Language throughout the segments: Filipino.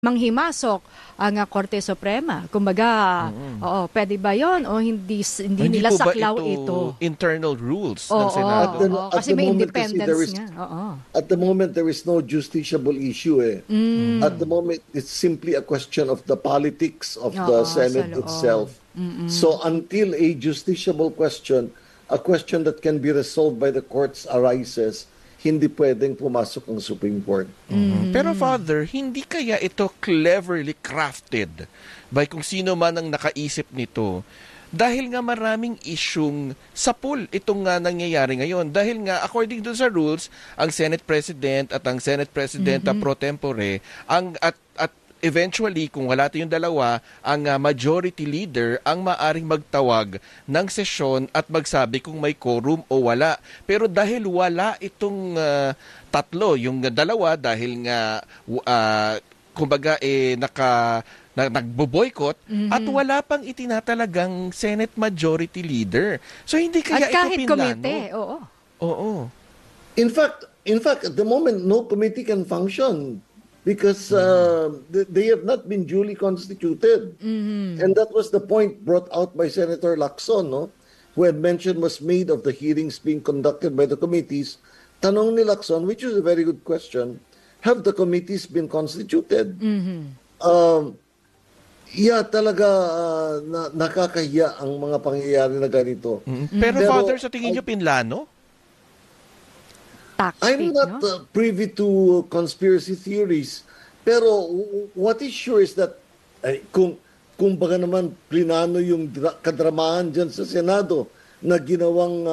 manghimasok ang Korte Suprema. Kumbaga, oo, pwede ba 'yon o hindi nila po ba saklaw ito? Internal rules Oo, ng Senado? kasi may independence nga. At the moment, there is no justiciable issue. At the moment, it's simply a question of the politics of the Senate itself. So until a justiciable question, a question that can be resolved by the courts arises, hindi pwedeng pumasok ang Supreme Court. Pero Father, hindi kaya ito cleverly crafted by kung sino man ang nakaisip nito? Dahil nga maraming isyung sapul itong nga nangyayari ngayon. Dahil nga, according to sa rules, ang Senate President at ang Senate President pro tempore, at eventually, kung wala tayong dalawa, ang majority leader ang maaring magtawag ng sesyon at magsabi kung may quorum o wala. Pero dahil wala itong tatlo, yung dalawa, dahil nga, kumbaga, nagbo-boycott at wala pang itinatalagang Senate Majority Leader. So, hindi kaya at ito kahit pinlano. komite, oo. In fact, at the moment, no committee can function because they have not been duly constituted. And that was the point brought out by Senator Lacson, no? Who had mention was made of the hearings being conducted by the committees. Tanong ni Lacson, which is a very good question, have the committees been constituted? Talaga nakakahiya ang mga pangyayari na ganito. Pero Father, sa tingin niyo pinlano? I'm not privy to conspiracy theories. Pero what is sure is that kung baga naman plinano yung kadramahan dyan sa Senado na ginawang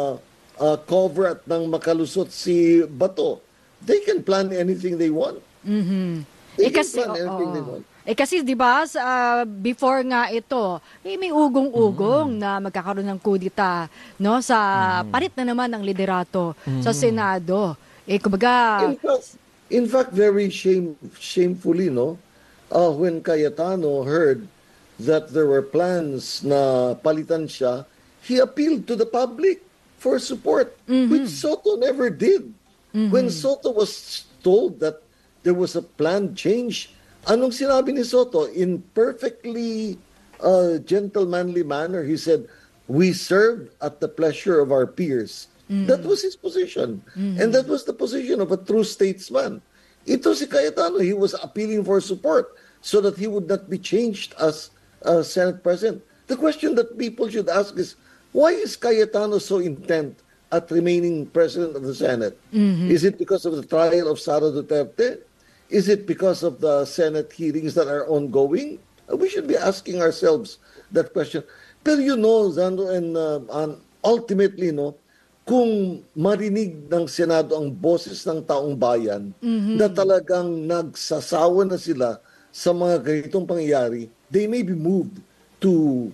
cover at nang makalusot si Bato, they can plan anything they want. They can plan anything they want. Kasi 'di ba before nga ito, may ugong-ugong na magkakaroon ng kudita, no, sa palit na naman ng liderato sa Senado. Kumbaga in fact very shamefully, no, when Cayetano heard that there were plans na palitan siya, he appealed to the public for support, which Soto never did. When Soto was told that there was a planned change, anong sinabi ni Soto? In perfectly gentlemanly manner, he said, "We serve at the pleasure of our peers." That was his position. And that was the position of a true statesman. Ito si Cayetano, he was appealing for support so that he would not be changed as Senate President. The question that people should ask is, why is Cayetano so intent at remaining President of the Senate? Is it because of the trial of Sara Duterte? Is it because of the Senate hearings that are ongoing? We should be asking ourselves that question. Pero Zando, and ultimately, kung marinig ng Senado ang boses ng taong bayan na talagang nagsasawa na sila sa mga ganitong pangyayari, they may be moved to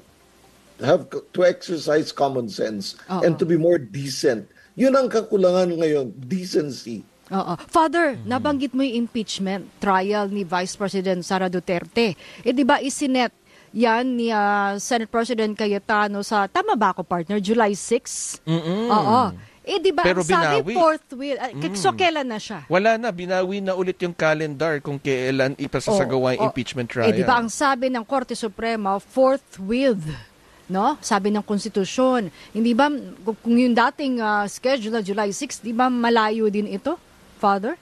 exercise common sense and to be more decent. Yun ang kakulangan ngayon, decency. Father, nabanggit mo yung impeachment trial ni Vice President Sara Duterte. Di ba isinet yan ni Senate President Cayetano sa, tama ba ako partner, July 6? Di ba pero sabi binawi. fourth wheel, so kailan na siya? Wala na, binawi na ulit yung calendar kung kailan ipasasagawa yung impeachment trial. Di ba ang sabi ng Korte Suprema, fourth with, no? Sabi ng konstitusyon. Hindi ba, kung yung dating schedule na July 6, di ba malayo din ito, Father?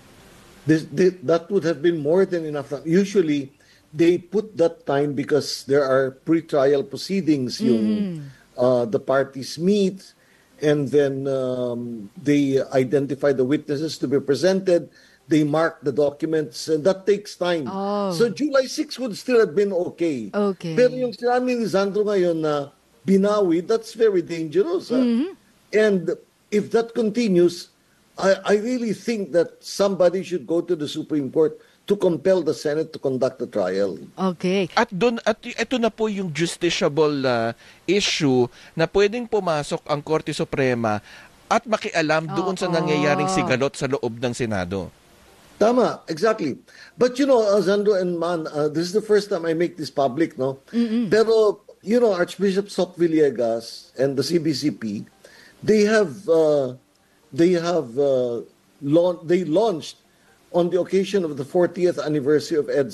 That would have been more than enough time. Usually, they put that time because there are pre-trial proceedings. The parties meet, and then they identify the witnesses to be presented. They mark the documents, and that takes time. So July 6 would still have been okay. Pero yung sinabi ni Sandro ngayon na binawi, that's very dangerous. And if that continues, I really think that somebody should go to the Supreme Court to compel the Senate to conduct a trial. Okay. At ito na po yung justiciable issue na pwedeng pumasok ang Korte Suprema at makialam doon sa nangyayaring sigalot sa loob ng Senado. Tama, exactly. But Zando and Man, this is the first time I make this public, no? Pero, Archbishop Soc Villegas and the CBCP, they launched on the occasion of the 40th anniversary of EDSA.